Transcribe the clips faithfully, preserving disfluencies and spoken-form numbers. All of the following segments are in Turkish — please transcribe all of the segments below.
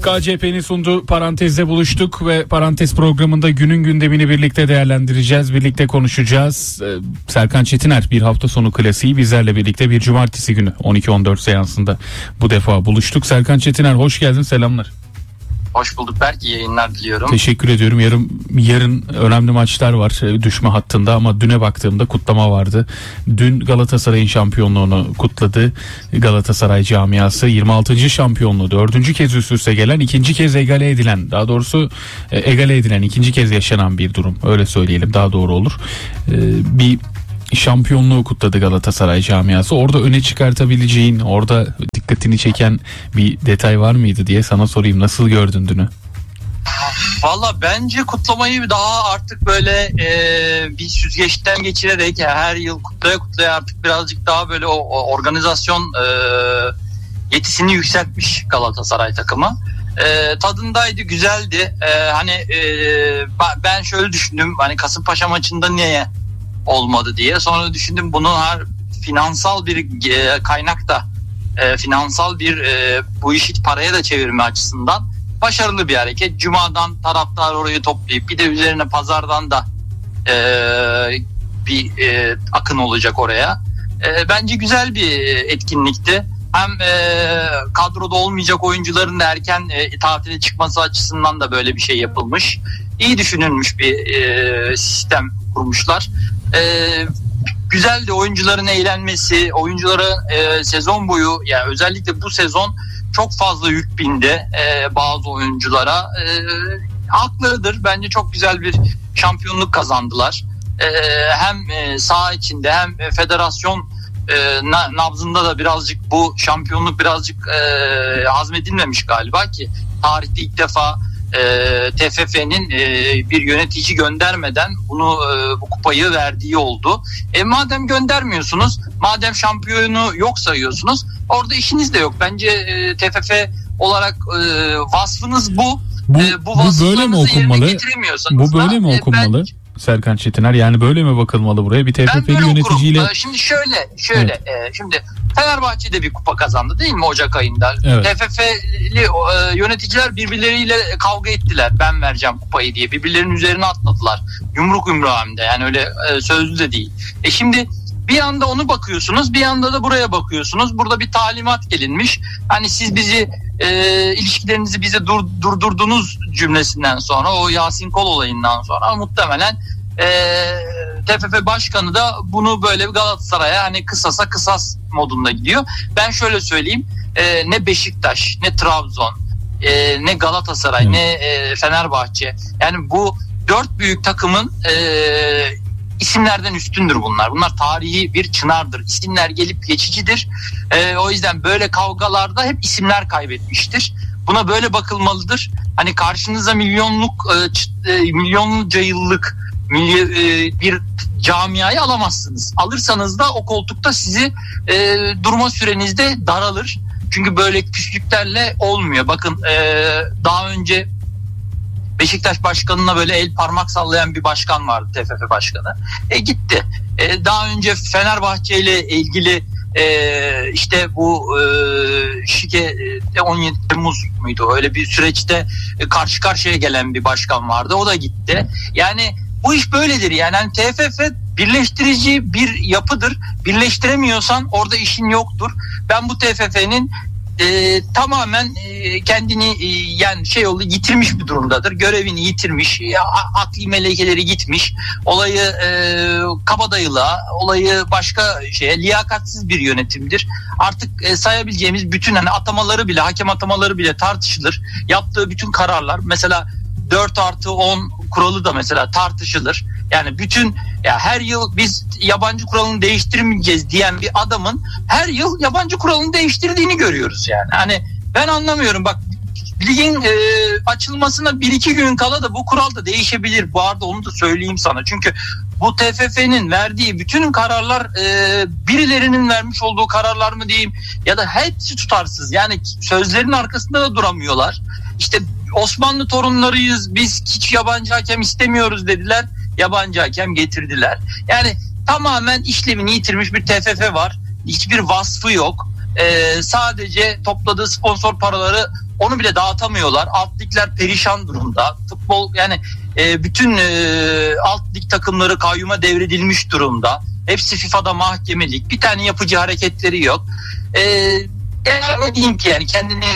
K C P'nin sunduğu Parantez'de buluştuk ve Parantez programında günün gündemini birlikte değerlendireceğiz, birlikte konuşacağız. Ee, Serkan Çetiner bir hafta sonu klasiği bizlerle birlikte bir cumartesi günü on iki on dört seansında bu defa buluştuk. Serkan Çetiner hoş geldin, selamlar. Hoş bulduk Berk, iyi yayınlar diliyorum. Teşekkür ediyorum. Yarın yarın önemli maçlar var düşme hattında ama düne baktığımda kutlama vardı. Dün Galatasaray'ın şampiyonluğunu kutladı Galatasaray camiası. yirmi altıncı şampiyonluğu dördüncü kez üst üste gelen, ikinci kez egale edilen, daha doğrusu egale edilen, ikinci kez yaşanan bir durum. Öyle söyleyelim, daha doğru olur. Bir şampiyonluğu kutladı Galatasaray camiası. Orada öne çıkartabileceğin, orada dikkatini çeken bir detay var mıydı diye sana sorayım. Nasıl gördün dünü? Valla bence kutlamayı daha artık böyle e, bir süzgeçten geçirerek yani her yıl kutlaya kutlaya artık birazcık daha böyle o, o organizasyon e, yetisini yükseltmiş Galatasaray takımı. E, tadındaydı, güzeldi. E, hani e, ben şöyle düşündüm, hani Kasımpaşa maçında niye olmadı diye. Sonra düşündüm, bunu her finansal bir e, kaynak da e, finansal bir e, bu işi paraya da çevirme açısından başarılı bir hareket. Cuma'dan taraftar orayı toplayıp bir de üzerine pazardan da e, bir e, akın olacak oraya. E, bence güzel bir etkinlikti. Hem e, kadroda olmayacak oyuncuların da erken e, tatile çıkması açısından da böyle bir şey yapılmış. İyi düşünülmüş bir e, sistem kurmuşlar. Ee, güzeldi oyuncuların eğlenmesi, oyuncuların e, sezon boyu, yani özellikle bu sezon çok fazla yük bindi e, bazı oyunculara. E, haklıdır, bence çok güzel bir şampiyonluk kazandılar. E, hem e, saha içinde hem e, federasyon e, nabzında da birazcık bu şampiyonluk birazcık e, hazmedilmemiş galiba ki tarihte ilk defa E, T F F'nin e, bir yönetici göndermeden bunu e, bu kupayı verdiği oldu. E, madem göndermiyorsunuz, madem şampiyonu yok sayıyorsunuz, orada işiniz de yok. Bence e, T F F olarak e, vasfınız bu. Bu, e, bu, bu böyle mi okunmalı? Bu böyle mi okunmalı? E, ben, Serkan Çetiner, yani böyle mi bakılmalı buraya? Bir T F F'li yöneticiyle. Okurum. Şimdi şöyle, şöyle. Evet. E, şimdi Fenerbahçe'de bir kupa kazandı değil mi Ocak ayında? Evet. T F F'li e, yöneticiler birbirleriyle kavga ettiler. Ben vereceğim kupayı diye. Birbirlerinin üzerine atladılar. Yumruk yumruğa hem de. Yani öyle e, sözlü de değil. E şimdi bir anda onu bakıyorsunuz, bir anda da buraya bakıyorsunuz. Burada bir talimat gelinmiş. Hani siz bizi e, ilişkilerinizi bize dur, durdurdunuz cümlesinden sonra, o Yasin Kol olayından sonra muhtemelen e, T F F başkanı da bunu böyle Galatasaray'a hani kısasa kısas modunda gidiyor. Ben şöyle söyleyeyim, e, ne Beşiktaş, ne Trabzon, e, ne Galatasaray, hmm. ne e, Fenerbahçe, yani bu dört büyük takımın e, isimlerden üstündür bunlar. Bunlar tarihi bir çınardır. İsimler gelip geçicidir. E, o yüzden böyle kavgalarda hep isimler kaybetmiştir. Buna böyle bakılmalıdır. Hani karşınıza milyonluk, e, milyonluca yıllık bir camiayı alamazsınız. Alırsanız da o koltukta sizi e, durma sürenizde daralır. Çünkü böyle küslüklerle olmuyor. Bakın e, daha önce Beşiktaş başkanına böyle el parmak sallayan bir başkan vardı, T F F başkanı. E gitti. E, daha önce Fenerbahçe ile ilgili e, işte bu e, şike e, on yedi Temmuz muydu? Öyle bir süreçte e, karşı karşıya gelen bir başkan vardı. O da gitti. Yani bu iş böyledir. Yani hani T F F birleştirici bir yapıdır. Birleştiremiyorsan orada işin yoktur. Ben bu T F F'nin e, tamamen e, kendini e, yani şey oldu, yitirmiş bir durumdadır. Görevini yitirmiş, e, akli melekeleri gitmiş. Olayı e, kabadayılığa, olayı başka şeye, liyakatsiz bir yönetimdir. Artık e, sayabileceğimiz bütün hani atamaları bile, hakem atamaları bile tartışılır. Yaptığı bütün kararlar, mesela dört artı on kuralı da mesela tartışılır. Yani bütün, ya her yıl biz yabancı kuralını değiştirmeyeceğiz diyen bir adamın her yıl yabancı kuralını değiştirdiğini görüyoruz yani. Hani ben anlamıyorum, bak ligin e, açılmasına bir iki gün kala da bu kural da değişebilir. Bu arada onu da söyleyeyim sana. Çünkü bu T F F'nin verdiği bütün kararlar e, birilerinin vermiş olduğu kararlar mı diyeyim, ya da hepsi tutarsız. Yani sözlerin arkasında da duramıyorlar. İşte Osmanlı torunlarıyız, biz hiç yabancı hakem istemiyoruz dediler. Yabancı hakem getirdiler. Yani tamamen işlevini yitirmiş bir T F F var. Hiçbir vasfı yok. e, sadece topladığı sponsor paraları onu bile dağıtamıyorlar. Alt ligler perişan durumda. Futbol yani e, bütün e, alt lig takımları kayyuma devredilmiş durumda. Hepsi FIFA'da mahkemelik. Bir tane yapıcı hareketleri yok. E, yani ne diyeyim ki yani kendini...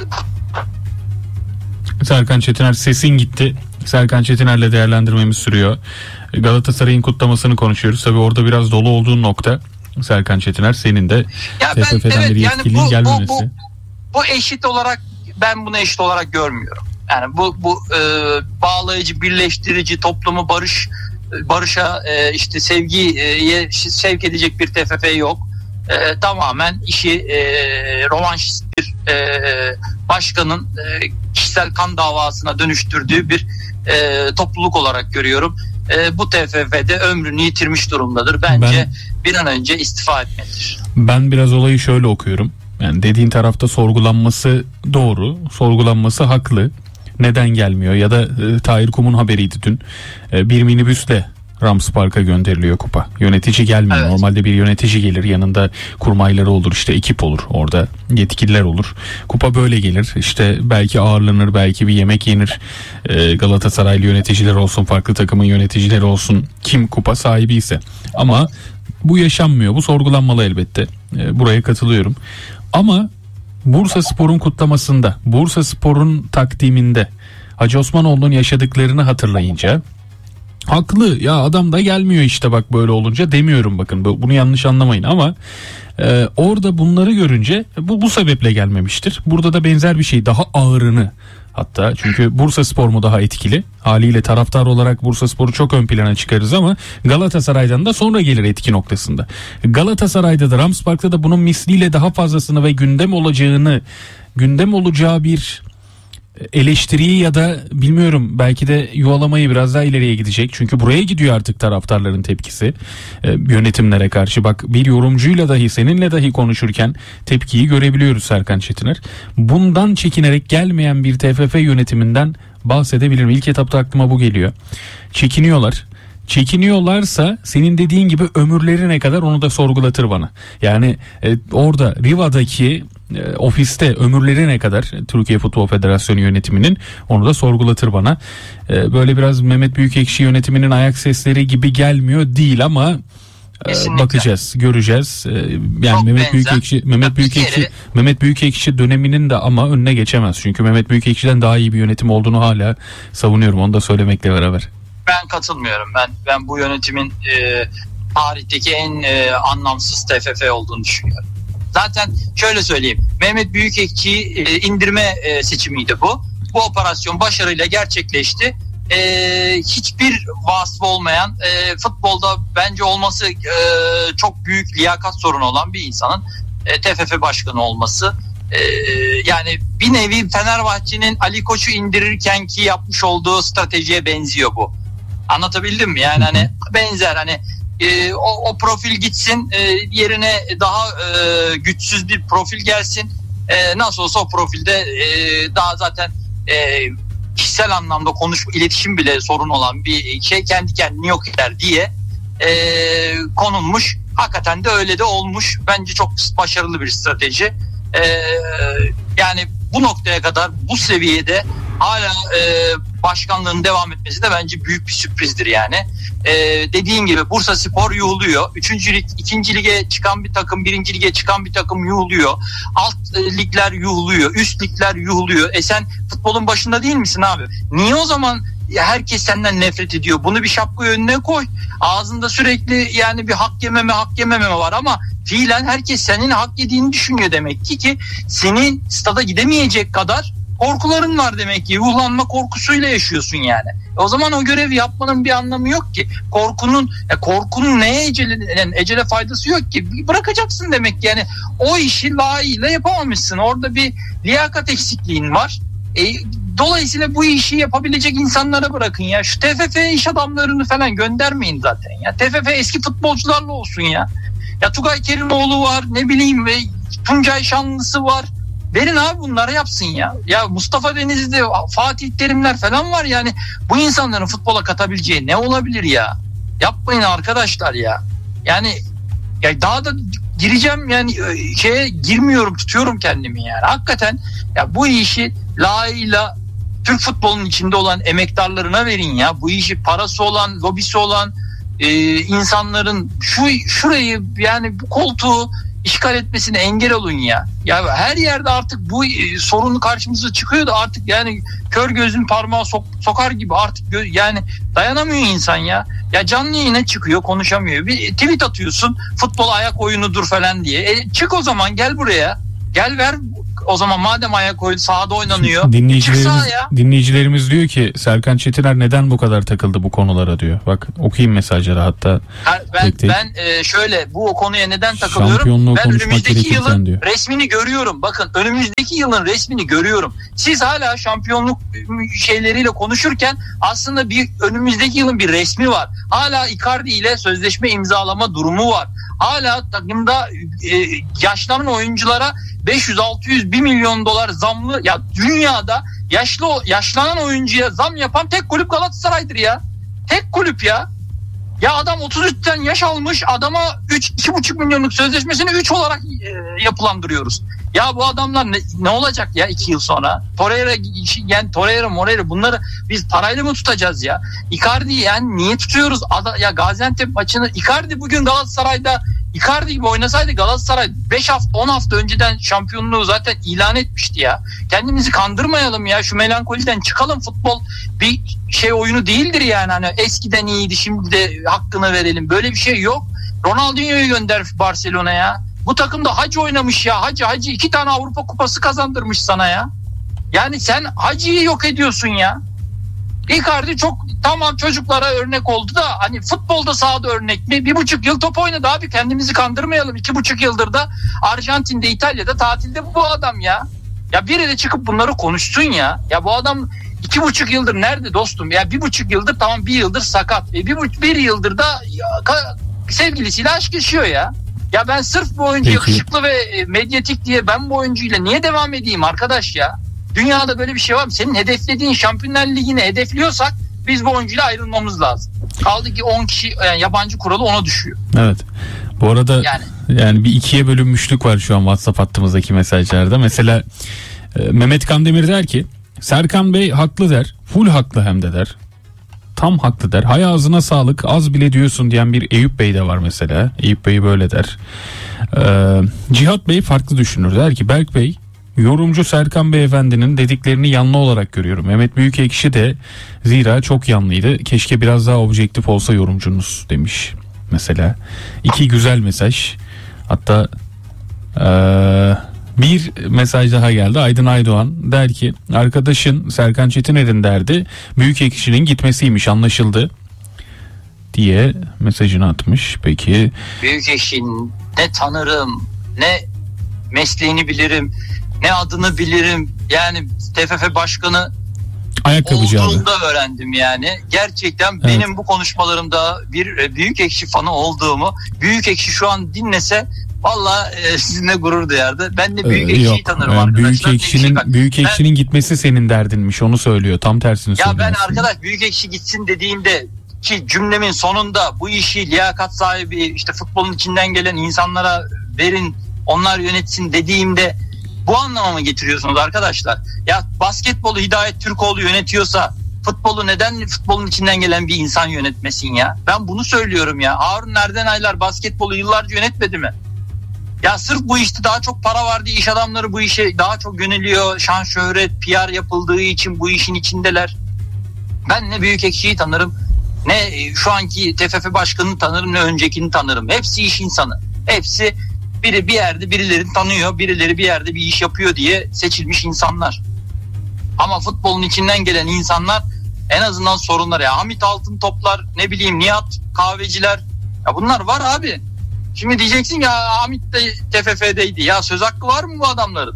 Serkan Çetiner sesin gitti. Serkan Çetiner'le değerlendirmemiz sürüyor. Galatasaray'ın kutlamasını konuşuyoruz. Tabii orada biraz dolu olduğun nokta Serkan Çetiner, senin de ya T F F'den evet, bir yani yetkiliğin bu, gelmemesi. Bu, bu, bu eşit olarak, ben bunu eşit olarak görmüyorum. Yani bu bu e, bağlayıcı, birleştirici, toplumu barış barışa e, işte sevgiye sevk edecek bir T F F yok. E, tamamen işi e, rövanşist bir e, başkanın e, kişisel kan davasına dönüştürdüğü bir e, topluluk olarak görüyorum. E, bu T F F'de ömrünü yitirmiş durumdadır. Bence ben, bir an önce istifa etmelidir. Ben biraz olayı şöyle okuyorum. Yani dediğin tarafta sorgulanması doğru, sorgulanması haklı. Neden gelmiyor? Ya da e, Tahir Kum'un haberiydi dün. E, bir minibüsle Rams Park'a gönderiliyor kupa. Yönetici gelmiyor. Evet. Normalde bir yönetici gelir, yanında kurmayları olur, işte ekip olur, orada yetkililer olur. Kupa böyle gelir. İşte belki ağırlanır, belki bir yemek yenir. E, Galatasaraylı yöneticiler olsun, farklı takımın yöneticileri olsun, kim kupa sahibi ise. Ama bu yaşanmıyor. Bu sorgulanmalı elbette. E, buraya katılıyorum. Ama Bursaspor'un kutlamasında, Bursaspor'un takdiminde Hacı Osmanoğlu'nun yaşadıklarını hatırlayınca haklı ya, adam da gelmiyor işte bak böyle olunca demiyorum, bakın bunu yanlış anlamayın, ama e, orada bunları görünce bu bu sebeple gelmemiştir. Burada da benzer bir şey, daha ağırını, hatta çünkü Bursaspor mu daha etkili, haliyle taraftar olarak Bursaspor'u çok ön plana çıkarız ama Galatasaray'dan da sonra gelir etki noktasında. Galatasaray'da da Rams Park'ta da bunun misliyle daha fazlasını ve gündem olacağını, gündem olacağı bir eleştiriyi ya da bilmiyorum belki de yuvalamayı biraz daha ileriye gidecek. Çünkü buraya gidiyor artık taraftarların tepkisi e, yönetimlere karşı. Bak, bir yorumcuyla dahi, seninle dahi konuşurken tepkiyi görebiliyoruz Serkan Çetiner. Bundan çekinerek gelmeyen bir T F F yönetiminden bahsedebilirim. İlk etapta aklıma bu geliyor. Çekiniyorlar. Çekiniyorlarsa senin dediğin gibi ömürleri ne kadar onu da sorgulatır bana. Yani e, orada Riva'daki e, ofiste ömürleri ne kadar Türkiye Futbol Federasyonu yönetiminin, onu da sorgulatır bana. E, böyle biraz Mehmet Büyükekşi yönetiminin ayak sesleri gibi gelmiyor değil ama e, bakacağız, göreceğiz. E, yani Çok Mehmet benzer. Büyükekşi Mehmet Büyükekşi Mehmet Büyükekşi döneminin de ama önüne geçemez. Çünkü Mehmet Büyükekşi'den daha iyi bir yönetim olduğunu hala savunuyorum. Onu da söylemekle beraber. Ben katılmıyorum. Ben ben bu yönetimin e, tarihteki en e, anlamsız T F F olduğunu düşünüyorum. Zaten şöyle söyleyeyim. Mehmet Büyükekşi'yi e, indirme e, seçimiydi bu. Bu operasyon başarıyla gerçekleşti. E, hiçbir vasfı olmayan, e, futbolda bence olması e, çok büyük liyakat sorunu olan bir insanın e, T F F başkanı olması. E, yani bir nevi Fenerbahçe'nin Ali Koç'u indirirken ki yapmış olduğu stratejiye benziyor bu. Anlatabildim mi? Yani hani benzer, hani e, o, o profil gitsin, e, yerine daha e, güçsüz bir profil gelsin. E, nasıl olsa o profilde e, daha zaten e, kişisel anlamda konuşma, iletişim bile sorun olan bir şey kendi kendini yok eder diye e, konulmuş. Hakikaten de öyle de olmuş. Bence çok başarılı bir strateji. E, yani bu noktaya kadar, bu seviyede hala e, başkanlığın devam etmesi de bence büyük bir sürprizdir yani. E, dediğin gibi Bursaspor yuhuluyor. Üçüncü lig, ikinci lige çıkan bir takım, birinci lige çıkan bir takım yuhuluyor. Alt e, ligler yuhuluyor, üst ligler yuhuluyor. E sen futbolun başında değil misin abi? Niye o zaman ya herkes senden nefret ediyor? Bunu bir şapka önüne koy. Ağzında sürekli yani bir hak yememe, hak yememe var ama fiilen herkes senin hak yediğini düşünüyor demek ki ki senin stada gidemeyecek kadar korkuların var demek ki. Ruhlanma korkusuyla yaşıyorsun yani. E o zaman o görevi yapmanın bir anlamı yok ki. Korkunun e korkunun neye ecele, yani ecele faydası yok ki. Bırakacaksın demek ki. Yani o işi layığıyla yapamamışsın. Orada bir liyakat eksikliğin var. E, dolayısıyla bu işi yapabilecek insanlara bırakın ya. Şu T F F iş adamlarını falan göndermeyin zaten ya. T F F eski futbolcularla olsun ya. Ya Tugay Kerimoğlu var, ne bileyim, ve Tuncay Şanlısı var. Verin abi, bunları yapsın ya. Ya Mustafa Denizli, Fatih Terimler falan var yani. Bu insanların futbola katabileceği ne olabilir ya? Yapmayın arkadaşlar ya. Yani ya daha da gireceğim yani şeye girmiyorum, tutuyorum kendimi yani. Hakikaten ya bu işi layığıyla Türk futbolunun içinde olan emektarlarına verin ya. Bu işi parası olan, lobisi olan e, insanların şu şurayı yani bu koltuğu işgal etmesine engel olun ya. Ya her yerde artık bu e, sorun karşımıza çıkıyor da artık yani kör gözün parmağı sok, sokar gibi artık gö- yani dayanamıyor insan ya. Ya canlı yayına çıkıyor, konuşamıyor. Bir tweet atıyorsun, futbol ayak oyunudur falan diye. E, çık o zaman, gel buraya. Gel ver o zaman madem ayak oyunu sahada oynanıyor. Dinleyicilerimiz, dinleyicilerimiz diyor ki Serkan Çetiner neden bu kadar takıldı bu konulara diyor. Bak okuyayım mesajları hatta. Ha, ben tek tek. ben e, şöyle bu konuya neden takılıyorum? Şampiyonluğu Ben konuşmak önümüzdeki yılın diyor. resmini görüyorum. Bakın önümüzdeki yılın resmini görüyorum. Siz hala şampiyonluk şeyleriyle konuşurken aslında bir önümüzdeki yılın bir resmi var. Hala Icardi ile sözleşme imzalama durumu var. Hala takımda e, yaşlanan oyunculara beş yüz altı yüz bir milyon dolar zamlı, ya dünyada yaşlı yaşlanan oyuncuya zam yapan tek kulüp Galatasaray'dır ya. Tek kulüp ya. Ya adam otuz üçten yaş almış, adama üç iki buçuk milyonluk sözleşmesini üç olarak e, yapılandırıyoruz. Ya bu adamlar ne, ne olacak ya iki yıl sonra? Torreira yani Torreira, Moreira bunları biz parayla mı tutacağız ya? Icardi yani niye tutuyoruz? Ada, ya Gaziantep maçını Icardi bugün Galatasaray'da Icardi gibi oynasaydı Galatasaray beş hafta on hafta önceden şampiyonluğu zaten ilan etmişti ya. Kendimizi kandırmayalım ya, şu melankoliden çıkalım. Futbol bir şey oyunu değildir yani, hani eskiden iyiydi şimdi de hakkını verelim, böyle bir şey yok. Ronaldinho'yu gönder Barcelona'ya. Bu takımda Hacı oynamış ya, Hacı Hacı iki tane Avrupa Kupası kazandırmış sana ya. Yani sen Hacı'yı yok ediyorsun ya. Icardi çok tamam çocuklara örnek oldu da hani futbolda sahada örnek mi? Bir buçuk yıl top oynadı abi, kendimizi kandırmayalım. İki buçuk yıldır da Arjantin'de, İtalya'da tatilde bu adam ya. Ya biri de çıkıp bunları konuşsun ya. Ya bu adam iki buçuk yıldır nerede dostum? Ya bir buçuk yıldır tamam, bir yıldır sakat. E bir, bir yıldır da ya, ka, sevgilisiyle aşk yaşıyor ya. Ya ben sırf bu oyuncu Peki. yakışıklı ve medyatik diye ben bu oyuncuyla niye devam edeyim arkadaş ya? Dünyada böyle bir şey var mı? Senin hedeflediğin Şampiyonlar Ligi'ni hedefliyorsak biz bu oyuncuyla ayrılmamız lazım. Kaldı ki on kişi yani yabancı kuralı ona düşüyor. Evet. Bu arada yani, yani bir ikiye bölünmüşlük var şu an WhatsApp hattımızdaki mesajlarda. Mesela e, Mehmet Kandemir der ki Serkan Bey haklı der. Full haklı hem de der. Tam haklı der. Hay ağzına sağlık, az bile diyorsun diyen bir Eyüp Bey de var mesela. Eyüp Bey böyle der. Ee, Cihat Bey farklı düşünür. Der ki Berk Bey, yorumcu Serkan Beyefendinin dediklerini yanlı olarak görüyorum. Mehmet Büyükekşi de zira çok yanlıydı. Keşke biraz daha objektif olsa yorumcunuz demiş mesela. İki güzel mesaj. Hatta ee, bir mesaj daha geldi. Aydın Aydoğan der ki arkadaşın Serkan Çetiner'in derdi Büyükekşi'nin gitmesiymiş, anlaşıldı diye mesajını atmış. Peki. Büyükekşi'nin ne tanırım, ne mesleğini bilirim, ne adını bilirim. Yani T F F başkanı Ayakkabıcı olduğunda abi. öğrendim yani. Gerçekten evet. Benim bu konuşmalarımda bir Büyükekşi fanı olduğumu, Büyükekşi şu an dinlese valla e, sizinle gurur duyardı. Ben de Büyükekşi'yi ee, tanırım yani arkadaşlar. Büyükekşi'nin Büyükekşi'nin gitmesi senin derdinmiş, onu söylüyor. Tam tersini söylüyor. Ya ben aslında. arkadaş Büyükekşi gitsin dediğinde ki cümlemin sonunda bu işi liyakat sahibi işte futbolun içinden gelen insanlara verin, onlar yönetsin dediğimde bu anlama mı getiriyorsunuz arkadaşlar? Ya basketbolu Hidayet Türkoğlu yönetiyorsa futbolu neden futbolun içinden gelen bir insan yönetmesin ya? Ben bunu söylüyorum ya. Harun Erdenaylar basketbolu yıllarca yönetmedi mi? Ya sırf bu işte daha çok para var diye iş adamları bu işe daha çok yöneliyor. Şan, şöhret, P R yapıldığı için bu işin içindeler. Ben ne Büyükekşi'yi tanırım, ne şu anki T F F başkanını tanırım, ne öncekini tanırım. Hepsi iş insanı. Hepsi biri bir yerde birilerini tanıyor, birileri bir yerde bir iş yapıyor diye seçilmiş insanlar. Ama futbolun içinden gelen insanlar en azından sorunlar ya. Hamit Altıntoplar, ne bileyim Nihat Kahveciler. Ya bunlar var abi. Şimdi diyeceksin ya Hamit de T F F'deydi. Ya söz hakkı var mı bu adamların?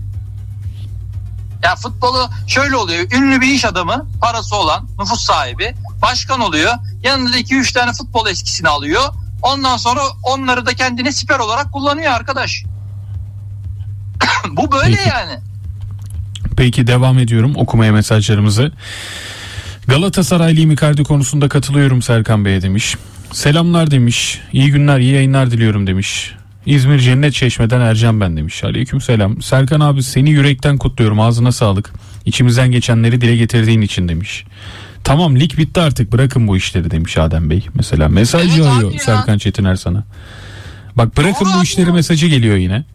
Ya futbolu şöyle oluyor. Ünlü bir iş adamı, parası olan, nüfus sahibi, başkan oluyor. Yanında iki üç tane futbol eskisini alıyor. Ondan sonra onları da kendine siper olarak kullanıyor arkadaş. Bu böyle Peki. yani. Peki devam ediyorum okumaya mesajlarımızı. Galatasaraylıyım, Icardi konusunda katılıyorum Serkan Bey'e demiş. Selamlar demiş. İyi günler, iyi yayınlar diliyorum demiş. İzmir Cennet Çeşme'den Ercan ben demiş. Aleykümselam. Serkan abi seni yürekten kutluyorum. Ağzına sağlık. İçimizden geçenleri dile getirdiğin için demiş. Tamam lig bitti artık bırakın bu işleri demiş Adem Bey. Mesela mesaj Evet yağıyor Serkan Çetiner sana. Bak bırakın Doğru bu işleri ya. Mesajı geliyor yine.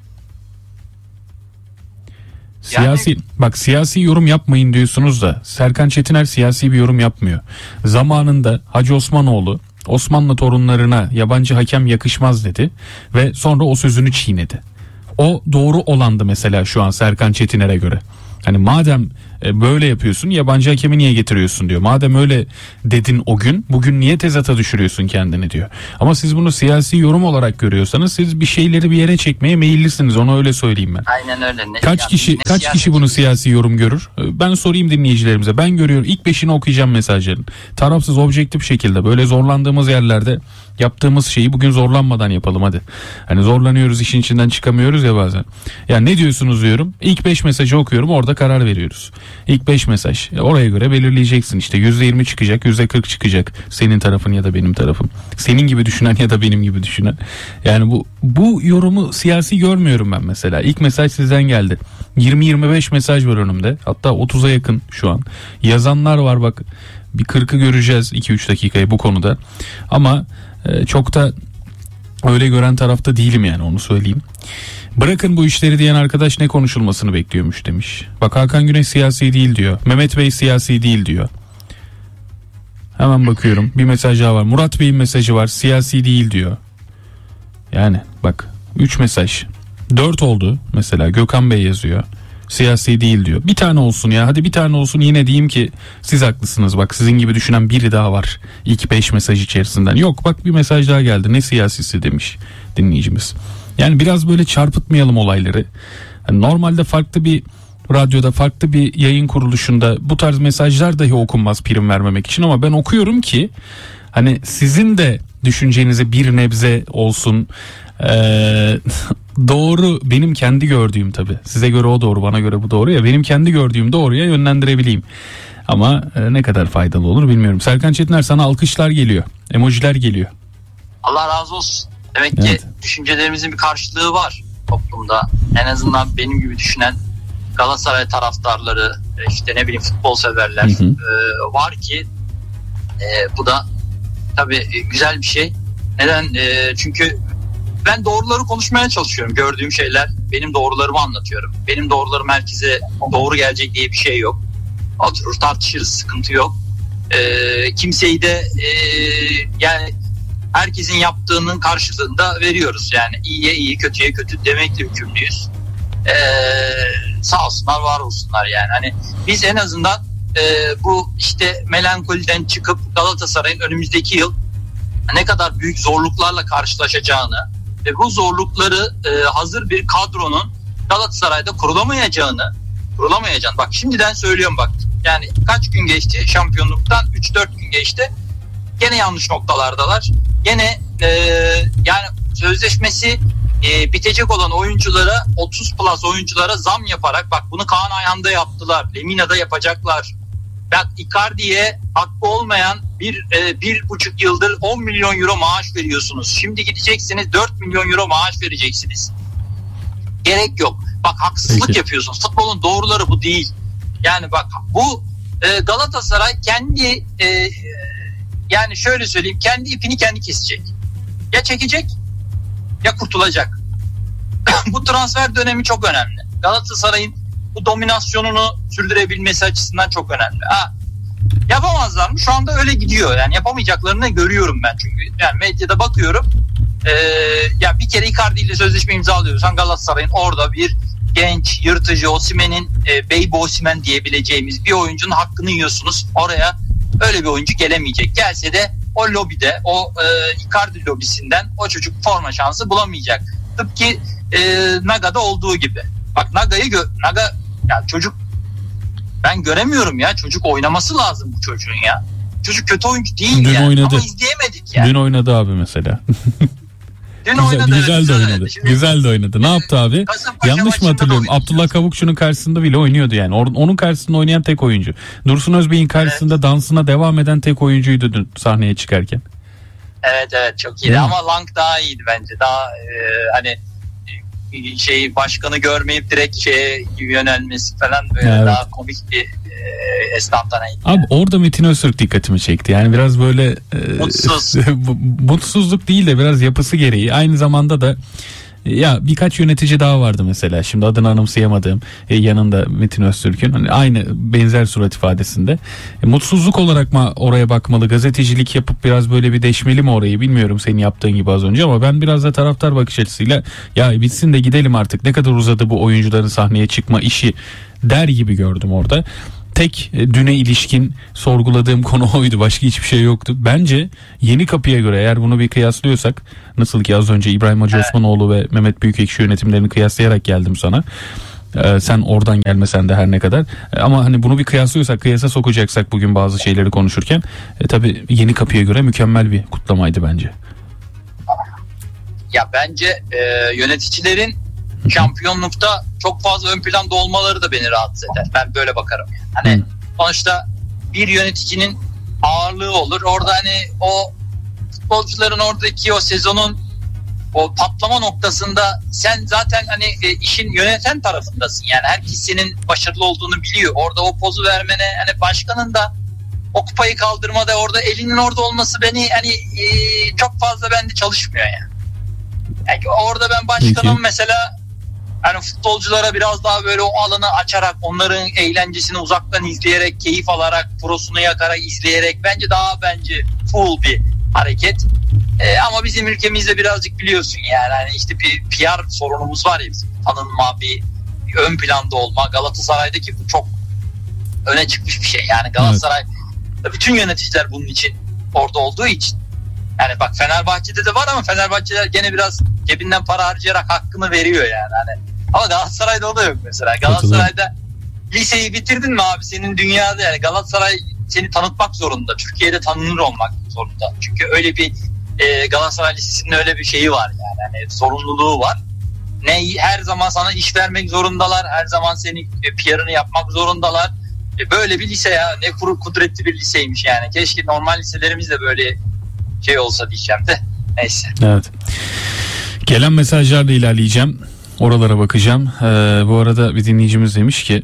Siyasi yani... bak siyasi yorum yapmayın diyorsunuz da Serkan Çetiner siyasi bir yorum yapmıyor. Zamanında Hacı Osmanoğlu Osmanlı torunlarına yabancı hakem yakışmaz dedi ve sonra o sözünü çiğnedi. O doğru olandı mesela şu an Serkan Çetiner'e göre. Hani madem böyle yapıyorsun yabancı hakemi niye getiriyorsun diyor. Madem öyle dedin o gün bugün niye tezata düşürüyorsun kendini diyor. Ama siz bunu siyasi yorum olarak görüyorsanız siz bir şeyleri bir yere çekmeye meyillisiniz, onu öyle söyleyeyim ben. Aynen öyle. Ne, kaç yani, kişi ne kaç kişi bunu siyasi yorum görür? Ben sorayım dinleyicilerimize. Ben görüyorum. İlk beşini okuyacağım mesajların. Tarafsız objektif şekilde böyle zorlandığımız yerlerde yaptığımız şeyi bugün zorlanmadan yapalım hadi. Hani zorlanıyoruz işin içinden çıkamıyoruz ya bazen. Ya ne diyorsunuz diyorum. İlk beş mesajı okuyorum orada karar veriyoruz. İlk beş mesaj. Oraya göre belirleyeceksin işte. yüzde yirmi çıkacak, yüzde kırk çıkacak. Senin tarafın ya da benim tarafım. Senin gibi düşünen ya da benim gibi düşünen. Yani bu bu yorumu siyasi görmüyorum ben mesela. İlk mesaj sizden geldi. yirmi yirmi beş mesaj var önümde. Hatta otuza yakın şu an. Yazanlar var bak. Bir kırkı göreceğiz iki üç dakikayı bu konuda. Ama e, çok da öyle gören tarafta değilim yani onu söyleyeyim. Bırakın bu işleri diyen arkadaş ne konuşulmasını bekliyormuş demiş. Bak Hakan Güneş siyasi değil diyor. Mehmet Bey siyasi değil diyor. Hemen bakıyorum. Bir mesaj daha var. Murat Bey'in mesajı var. Siyasi değil diyor. Yani bak üç mesaj. dört oldu mesela. Gökhan Bey yazıyor. Siyasi değil diyor. Bir tane olsun ya. Hadi bir tane olsun yine diyeyim ki siz haklısınız. Bak sizin gibi düşünen biri daha var. İlk beş mesaj içerisinden. Yok bak bir mesaj daha geldi. Ne siyasisi demiş dinleyicimiz. Yani biraz böyle çarpıtmayalım olayları. Yani normalde farklı bir radyoda, farklı bir yayın kuruluşunda bu tarz mesajlar dahi okunmaz prim vermemek için ama ben okuyorum ki hani sizin de düşüncenize bir nebze olsun. Ee, doğru benim kendi gördüğüm tabii. Size göre o doğru, bana göre bu doğru ya. Benim kendi gördüğüm doğruya yönlendirebileyim. Ama e, ne kadar faydalı olur bilmiyorum. Serkan Çetiner sana alkışlar geliyor. Emojiler geliyor. Allah razı olsun. Demek evet. ki düşüncelerimizin bir karşılığı var toplumda. En azından benim gibi düşünen Galatasaray taraftarları, işte ne bileyim futbol severler hı hı. E, var ki e, bu da tabii güzel bir şey. Neden? E, çünkü ben doğruları konuşmaya çalışıyorum. Gördüğüm şeyler, benim doğrularımı anlatıyorum. Benim doğrularım herkese doğru gelecek diye bir şey yok. Oturur tartışırız, sıkıntı yok. E, kimseyi de e, yani herkesin yaptığının karşılığında veriyoruz. Yani iyiye iyi, kötüye kötü demekle hükümlüyüz. Ee, sağ olsunlar, var olsunlar yani. Hani biz en azından e, bu işte melankoliden çıkıp Galatasaray'ın önümüzdeki yıl ne kadar büyük zorluklarla karşılaşacağını ve bu zorlukları e, hazır bir kadronun Galatasaray'da kurulamayacağını kurulamayacağını bak şimdiden söylüyorum bak. Yani kaç gün geçti şampiyonluktan? üç dört gün geçti. Gene yanlış noktalardalar. Gene e, yani sözleşmesi e, bitecek olan oyunculara otuz plus oyunculara zam yaparak bak bunu Kaan Ayhan'da yaptılar. Lemina'da yapacaklar. Bak Icardi'ye hakkı olmayan bir, e, bir buçuk yıldır on milyon euro maaş veriyorsunuz. Şimdi gideceksiniz dört milyon euro maaş vereceksiniz. Gerek yok. Bak haksızlık Peki. yapıyorsunuz. Futbolun doğruları bu değil. Yani bak bu e, Galatasaray kendi e, yani şöyle söyleyeyim kendi ipini kendi kesecek. Ya çekecek ya kurtulacak. Bu transfer dönemi çok önemli. Galatasaray'ın bu dominasyonunu sürdürebilmesi açısından çok önemli. Ha, yapamazlar mı? Şu anda öyle gidiyor. Yani yapamayacaklarını görüyorum ben çünkü. Yani medyada bakıyorum. Ee, ya bir kere Icardi ile sözleşme imzalıyorsan Galatasaray'ın orada bir genç, yırtıcı Osimhen'in e, Baby Osimhen diyebileceğimiz bir oyuncunun hakkını yiyorsunuz. Oraya öyle bir oyuncu gelemeyecek. Gelse de o lobide, o e, Icardi lobisinden o çocuk forma şansı bulamayacak. Tıpkı e, Naga'da olduğu gibi. Bak Naga'yı gö- Naga ya çocuk ben göremiyorum ya. Çocuk oynaması lazım bu çocuğun ya. Çocuk kötü oyuncu değil Dün yani. Oynadı. Ama izleyemedik yani. Dün oynadı abi mesela. Dün güzel, oynadı. Güzel evet, de oynadı. Şimdi, güzel de oynadı. Ne yaptı abi? Yanlış mı hatırlıyorum? Abdullah Kavukçu'nun karşısında bile oynuyordu yani. Onun karşısında oynayan tek oyuncu. Dursun Özbey'in karşısında evet. dansına devam eden tek oyuncuydu dün sahneye çıkarken. Evet evet çok iyiydi Değil ama Lang daha iyiydi bence. Daha e, hani şey başkanı görmeyip direkt şeye yönelmesi falan böyle evet. daha komik bir e, esnaftanaydı. Abi orada Metin Öztürk dikkatimi çekti. Yani biraz böyle e, Mutsuz. mutsuzluk değil de biraz yapısı gereği. Aynı zamanda da ya birkaç yönetici daha vardı mesela. Şimdi adını anımsayamadığım e, yanında Metin Öztürk'ün hani aynı benzer surat ifadesinde. E, mutsuzluk olarak mı oraya bakmalı? Gazetecilik yapıp biraz böyle bir deşmeli mi orayı bilmiyorum senin yaptığın gibi az önce ama ben biraz da taraftar bakış açısıyla ya bitsin de gidelim artık. Ne kadar uzadı bu oyuncuların sahneye çıkma işi der gibi gördüm orada. Tek düne ilişkin sorguladığım konu oydu. Başka hiçbir şey yoktu. Bence Yeni Kapı'ya göre eğer bunu bir kıyaslıyorsak nasıl ki az önce İbrahim Hacı Osmanoğlu ve Mehmet Büyükekşi yönetimlerini kıyaslayarak geldim sana. Ee, sen oradan gelmesen de her ne kadar. Ee, ama hani bunu bir kıyaslıyorsak, kıyasa sokacaksak bugün bazı şeyleri konuşurken e, tabii Yeni Kapı'ya göre mükemmel bir kutlamaydı bence. Ya bence e, yöneticilerin şampiyonlukta çok fazla ön planda olmaları da beni rahatsız eder. Ben böyle bakarım. Yani. Hani Hı. sonuçta bir yöneticinin ağırlığı olur. Orada hani o futbolcuların oradaki o sezonun o patlama noktasında sen zaten hani e, işin yöneten tarafındasın. Yani herkes senin başarılı olduğunu biliyor. Orada o pozu vermene hani başkanın da o kupayı kaldırmada orada elinin orada olması beni hani e, çok fazla bende çalışmıyor yani. Yani orada ben başkanım Peki. mesela hani futbolculara biraz daha böyle o alanı açarak onların eğlencesini uzaktan izleyerek keyif alarak prosunu yakarak izleyerek bence daha bence full bir hareket. Ee, ama bizim ülkemizde birazcık biliyorsun yani hani işte bir P R sorunumuz var ya bizim tanınma bir, bir ön planda olma Galatasaray'daki bu çok öne çıkmış bir şey yani Galatasaray evet. Bütün yöneticiler bunun için orada olduğu için yani bak Fenerbahçe'de de var ama Fenerbahçeler gene biraz cebinden para harcayarak hakkını veriyor yani hani. Ama Galatasaray'da o da yok mesela. Galatasaray'da liseyi bitirdin mi abi senin dünyada yani Galatasaray seni tanıtmak zorunda. Türkiye'de tanınır olmak zorunda. Çünkü öyle bir e, Galatasaray Lisesi'nin öyle bir şeyi var yani. Hani sorumluluğu var. Ne her zaman sana iş vermek zorundalar. Her zaman senin e, P R'ını yapmak zorundalar. E, böyle bir lise ya. Ne kuru kudretli bir liseymiş yani. Keşke normal liselerimiz de böyle şey olsa diyeceğim de. Neyse. Evet. Gelen mesajlarla ilerleyeceğim. Oralara bakacağım. Ee, bu arada bir dinleyicimiz demiş ki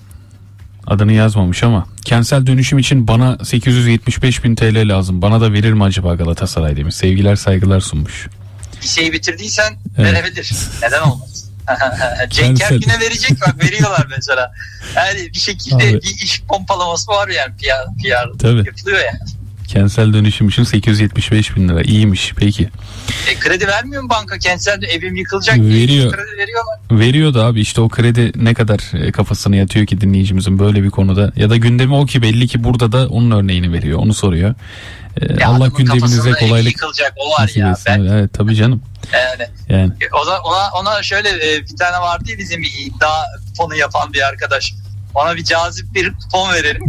adını yazmamış ama kentsel dönüşüm için bana sekiz yüz yetmiş beş bin T L lazım. Bana da verir mi acaba Galatasaray demiş. Sevgiler saygılar sunmuş. Liseyi bitirdiysen evet. Verebilir. Neden olmaz? Cenk Ergün'e verecek bak veriyorlar mesela. Yani bir şekilde abi, bir iş pompalaması var yani P R, P R tabii. Yapılıyor yani. Kentsel dönüşüm için sekiz yüz yetmiş beş bin lira iyiymiş peki. E, kredi vermiyor mu banka? Kentsel evim yıkılacak veriyor. diye kredi veriyorlar. Veriyordu abi işte o kredi ne kadar kafasına yatıyor ki dinleyicimizin böyle bir konuda ya da gündemi o ki belli ki burada da onun örneğini veriyor onu soruyor. Ee, Allah gündeminize kolaylık yıkılacak o var ya. Ben... Evet tabii canım. Yani, yani. Ona, ona, ona şöyle bir tane vardı ya bizim bir iddia kuponu yapan bir arkadaş. Ona bir cazip bir kupon verelim.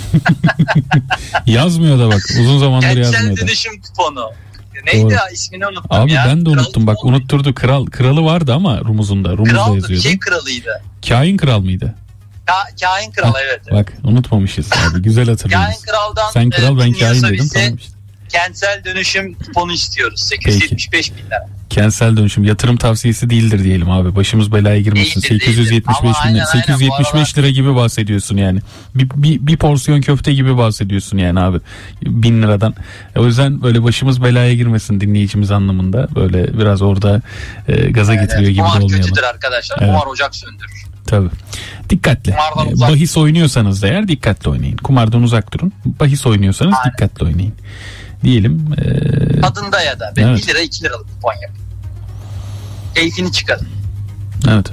Yazmıyor da bak uzun zamandır Kentsel yazmıyor da. Kentsel dönüşüm kuponu. Neydi doğru. Ya ismini unuttum abi ya. Abi ben de Kral unuttum bak kuponu. Unutturdu kral kralı vardı ama rumuzunda rumuzda Kraldı, yazıyordu. Şey kralıydı. Kain kral mıydı? Ka- kain kral evet, evet. Bak unutmamışız abi güzel hatırlıyoruz. Kain kraldan sen kral ben kain dedim tamam işte. Kentsel dönüşüm kuponu istiyoruz sekiz yüz yetmiş beş bin lira. Kentsel dönüşüm yatırım tavsiyesi değildir diyelim abi. Başımız belaya girmesin. Değildir, sekiz yüz yetmiş beş bin lira, sekiz yüz yetmiş beş lira gibi bahsediyorsun yani. Bir, bir, bir porsiyon köfte gibi bahsediyorsun yani abi. Bin liradan. O yüzden böyle başımız belaya girmesin dinleyicimiz anlamında. Böyle biraz orada e, gaza getiriyor evet, gibi de olmayalım. Kumar kötüdür arkadaşlar. Evet. Kumar ocak söndürür. Tabii. Dikkatli. Bahis oynuyorsanız da eğer dikkatli oynayın. Kumardan uzak durun. Bahis oynuyorsanız aynen. Dikkatli oynayın. Diyelim. Ee... Tadında ya da. Ben evet. bir lira iki liralık kupon yapayım. Keyfini çıkarın. Evet.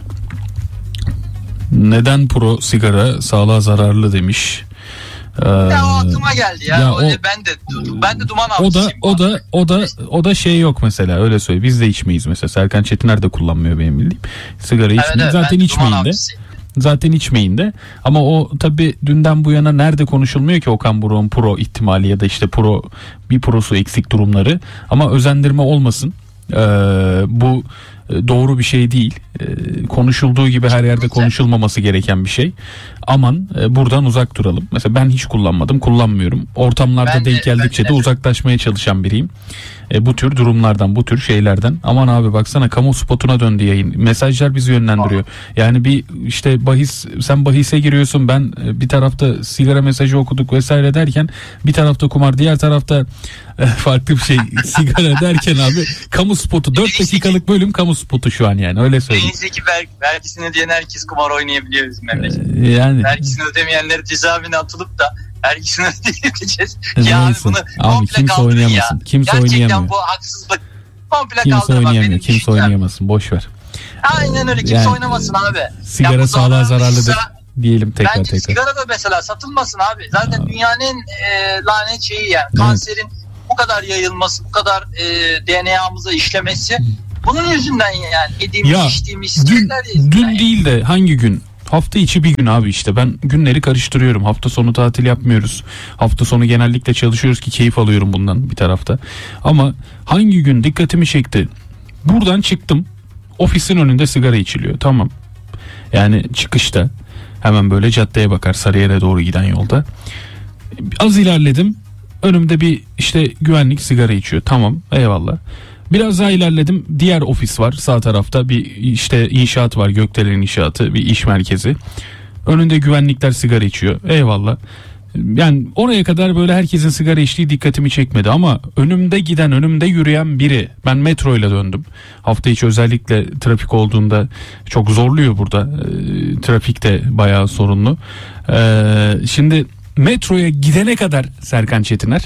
Neden pro sigara sağlığa zararlı demiş. Ee, ya o aklıma geldi ya. ya o, ben de ben de duman avcısıyım. O da o da o da o da şey yok mesela öyle söyle. Biz de içmeyiz mesela. Serkan Çetiner de kullanmıyor benim bildiğim. Sigara içmeyin. Evet, evet, zaten içmeyin de. Zaten içmeyin de. Ama o tabii dünden bu yana nerede konuşulmuyor ki Okan Buruk'un pro ihtimali ya da işte pro bir prosu eksik durumları. Ama özendirme olmasın. Ee, bu doğru bir şey değil. Konuşulduğu gibi her yerde konuşulmaması gereken bir şey. Aman buradan uzak duralım. Mesela ben hiç kullanmadım, kullanmıyorum. Ortamlarda Ben de- denk geldikçe ben de de- uzaklaşmaya çalışan biriyim. E, bu tür durumlardan, bu tür şeylerden. Aman abi baksana kamu spotuna döndü yayın. Mesajlar bizi yönlendiriyor. Yani bir işte bahis, sen bahise giriyorsun, ben e, bir tarafta sigara mesajı okuduk vesaire derken bir tarafta kumar, diğer tarafta e, farklı bir şey sigara derken abi kamu spotu, dört dakikalık bölüm kamu spotu şu an, yani öyle söyleyeyim. Neyse ki ver, vergisini ödeyen herkes kumar oynayabiliyor bizim memlekette. E, yani Vergisini ödemeyenleri cezaevine atılıp da vergisini ödeyebileceğiz. Ya abi neyse. bunu Abi komple kimse kaldırın oynayamasın. ya. Kimse Gerçekten oynayamıyor. bu haksızlık. Komple Kimse kaldırın. Bak, oynayamıyor. benim Kimse düşüncem. oynayamasın. Boş ver. Aynen öyle, kimse Yani, oynamasın abi. Sigara Ya bu sağlığa zararlıdır zararlıysa diyelim tekrar bence tekrar. sigara da mesela satılmasın abi. Zaten dünyanın en e, lanet şeyi yani. Kanserin bu kadar yayılması, bu kadar e, D N A'mıza işlemesi bunun yüzünden yani. Yediğimiz, Ya, içtiğimiz Dün, şeyler yüzünden. dün değil de hangi gün? Hafta içi bir gün abi işte. Ben günleri karıştırıyorum. Hafta sonu tatil yapmıyoruz. Hafta sonu genellikle çalışıyoruz ki keyif alıyorum bundan bir tarafta. Ama hangi gün dikkatimi çekti? Buradan çıktım. Ofisin önünde sigara içiliyor. Tamam. Yani çıkışta hemen böyle caddeye bakar, Sarıyer'e doğru giden yolda. Az ilerledim. Önümde bir işte güvenlik sigara içiyor. Tamam, eyvallah. Biraz daha ilerledim. Diğer ofis var sağ tarafta. Bir işte inşaat var. Gökdelen İnşaatı, bir iş merkezi. Önünde güvenlikler sigara içiyor. Eyvallah. Yani oraya kadar böyle herkesin sigara içtiği dikkatimi çekmedi ama önümde giden, önümde yürüyen biri. Ben metro ile döndüm. Hafta içi özellikle trafik olduğunda çok zorluyor burada. E, trafik de bayağı sorunlu. E, şimdi metroya gidene kadar Serkan Çetiner,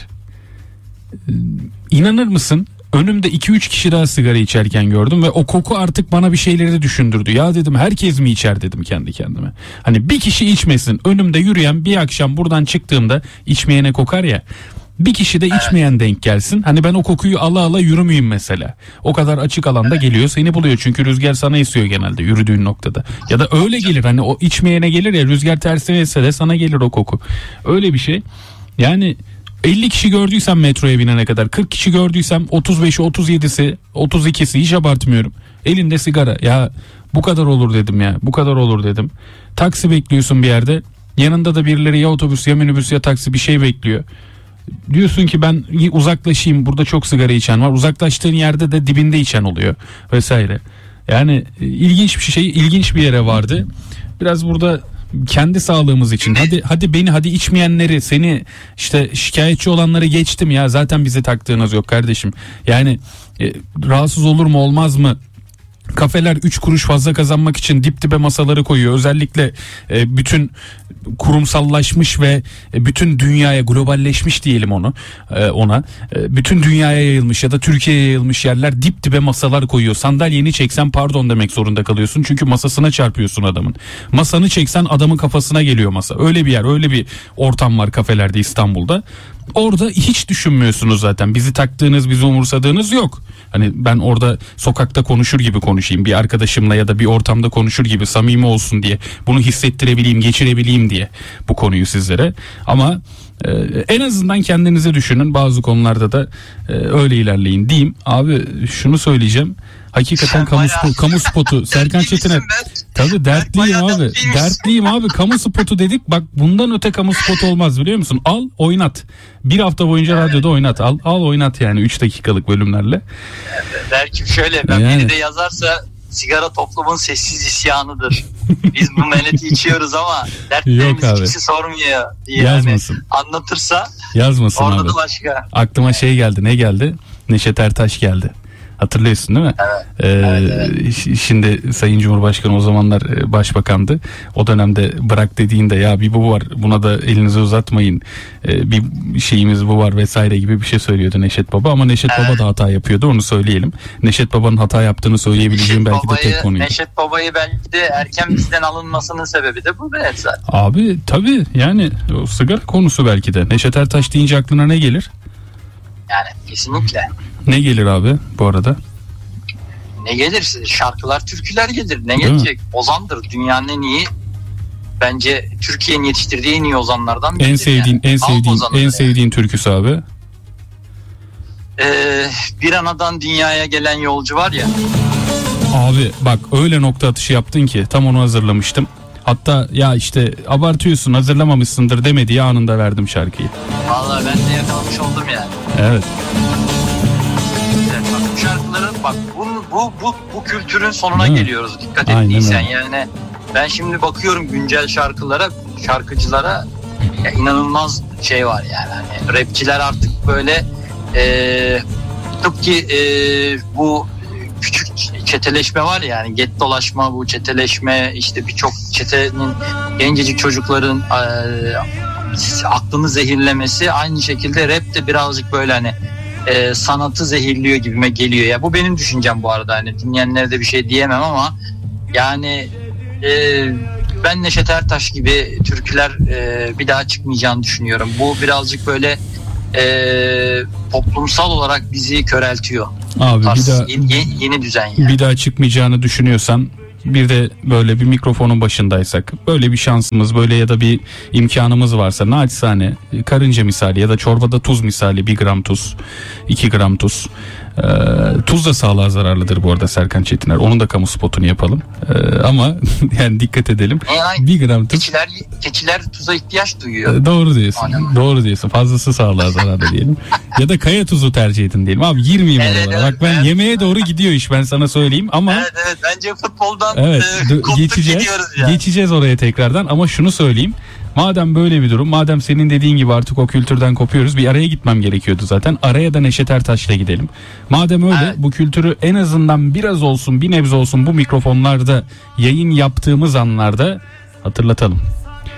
e, inanır mısın? Önümde iki üç kişi daha sigara içerken gördüm ve o koku artık bana bir şeyleri düşündürdü. Ya dedim, herkes mi içer dedim kendi kendime. Hani bir kişi içmesin. Önümde yürüyen, bir akşam buradan çıktığımda içmeyene kokar ya. Bir kişi de içmeyen denk gelsin. Hani ben o kokuyu ala ala yürümeyeyim mesela. O kadar açık alanda geliyor, seni buluyor. Çünkü rüzgar sana esiyor genelde yürüdüğün noktada. Ya da öyle gelir, hani o içmeyene gelir ya, rüzgar tersine esse de sana gelir o koku. Öyle bir şey. Yani elli kişi gördüysem metroya binene kadar, kırk kişi gördüysem otuz beşi, otuz yedisi, otuz ikisi, hiç abartmıyorum, elinde sigara. Ya bu kadar olur dedim ya. Bu kadar olur dedim. Taksi bekliyorsun bir yerde. Yanında da birileri ya otobüs ya minibüs ya taksi bir şey bekliyor. Diyorsun ki ben uzaklaşayım, burada çok sigara içen var. Uzaklaştığın yerde de dibinde içen oluyor vesaire. Yani ilginç bir şey, ilginç bir yere vardı. Biraz burada kendi sağlığımız için hadi hadi beni hadi içmeyenleri, seni işte şikayetçi olanları geçtim ya, zaten bizi taktığınız yok kardeşim. Yani e, rahatsız olur mu olmaz mı? Kafeler üç kuruş fazla kazanmak için dip dibe masaları koyuyor. Özellikle e, bütün kurumsallaşmış ve e, bütün dünyaya globalleşmiş diyelim onu e, ona. E, bütün dünyaya yayılmış ya da Türkiye'ye yayılmış yerler dip dibe masalar koyuyor. Sandalyeni çeksen pardon demek zorunda kalıyorsun. Çünkü masasına çarpıyorsun adamın. Masanı çeksen adamın kafasına geliyor masa. Öyle bir yer, öyle bir ortam var kafelerde İstanbul'da. Orada hiç düşünmüyorsunuz zaten. Bizi taktığınız, bizi umursadığınız yok. Hani ben orada sokakta konuşur gibi konuşayım, bir arkadaşımla ya da bir ortamda konuşur gibi samimi olsun diye, bunu hissettirebileyim, geçirebileyim diye bu konuyu sizlere. Ama e, en azından kendinize düşünün, bazı konularda da e, öyle ilerleyin diyeyim. Abi şunu söyleyeceğim. Hakikaten kamu, spo- kamu spotu Serkan Çetiner. Tabii dertliyim abi. Dertliyim abi. Kamu spotu dedik. Bak bundan öte kamu spotu olmaz, biliyor musun? Al oynat. Bir hafta boyunca radyoda oynat. Al al oynat yani üç dakikalık bölümlerle. Belki şöyle ben Yani. biri de yazarsa sigara toplumun sessiz isyanıdır. Biz bu meleti içiyoruz ama dertlerimizi kimse sormuyor diye Yazmasın. yani anlatırsa Yazmasın orada abi. da başka. Aklıma şey geldi. Ne geldi? Neşet Ertaş geldi. Hatırlıyorsun değil mi? Evet. Ee, Evet, evet. Şimdi Sayın Cumhurbaşkanı o zamanlar e, başbakandı. O dönemde bırak dediğinde ya bir bu var, buna da elinizi uzatmayın, Ee, bir şeyimiz bu var vesaire gibi bir şey söylüyordu Neşet Baba. Ama Neşet Evet. Baba da hata yapıyordu, onu söyleyelim. Neşet Baba'nın hata yaptığını söyleyebileceğim Neşet belki de Baba'yı, tek konuydu. Neşet Baba'yı belki de erken bizden alınmasının sebebi de bu evet zaten. Abi tabii yani o sigara konusu belki de. Neşet Ertaş deyince aklına ne gelir? Yani kesinlikle. Ne gelir abi bu arada? Ne gelir? Şarkılar, türküler gelir. Ne Değil gelecek? Ozandır. Dünyanın en iyi, bence Türkiye'nin yetiştirdiği en iyi ozanlardan En biridir sevdiğin yani. en Halk sevdiğin ozanıdır en yani. sevdiğin türküsü abi. Ee, bir anadan dünyaya gelen yolcu var ya. Abi bak öyle nokta atışı yaptın ki tam onu hazırlamıştım. Hatta ya işte abartıyorsun hazırlamamışsındır demediği anında verdim şarkıyı. Vallahi ben de yakalamış oldum yani. Evet. Güzel. Bak bu şarkıların bak bu bu bu, bu kültürün sonuna Değil mi? geliyoruz. Dikkat Aynen ettiysen öyle. yani ben şimdi bakıyorum güncel şarkılara, şarkıcılara ya inanılmaz şey var yani. Hani rapçiler artık böyle e, tıpkı e, bu küçük çeteleşme var ya, yani get dolaşma, bu çeteleşme, işte birçok çetenin gencecik çocukların e, aklını zehirlemesi, aynı şekilde rap de birazcık böyle hani e, sanatı zehirliyor gibime geliyor. Ya bu benim düşüncem bu arada, hani dinleyenlere de bir şey diyemem ama yani e, ben Neşet Ertaş gibi türküler e, bir daha çıkmayacağını düşünüyorum. Bu birazcık böyle e, toplumsal olarak bizi köreltiyor. Abi Tarz, bir daha yeni, yeni düzen yani. bir daha çıkmayacağını düşünüyorsan bir de böyle bir mikrofonun başındaysak, böyle bir şansımız, böyle ya da bir imkanımız varsa naçizane karınca misali ya da çorbada tuz misali, bir gram tuz, iki gram tuz. Ee, tuz da sağlığa zararlıdır bu arada Serkan Çetiner. Onun da kamu spotunu yapalım. Ee, ama yani dikkat edelim. Yani bir gram tuz. Keçiler, keçiler tuza ihtiyaç duyuyor. Ee, Doğru diyorsun. Aynen. Doğru diyorsun. Fazlası sağlığa zararlı diyelim. Ya da kaya tuzu tercih edin diyelim. Abi girmeyeyim Evet, oralara. evet, Bak ben evet. yemeğe doğru gidiyor iş, ben sana söyleyeyim ama Evet evet, bence futboldan evet, e, d- koptuk geçeceğiz. gidiyoruz yani. Geçeceğiz oraya tekrardan ama şunu söyleyeyim. Madem böyle bir durum, madem senin dediğin gibi artık o kültürden kopuyoruz, bir araya gitmem gerekiyordu zaten. Araya da Neşet Ertaş'la gidelim. Madem öyle, Evet. bu kültürü en azından biraz olsun, bir nebze olsun bu mikrofonlarda yayın yaptığımız anlarda hatırlatalım.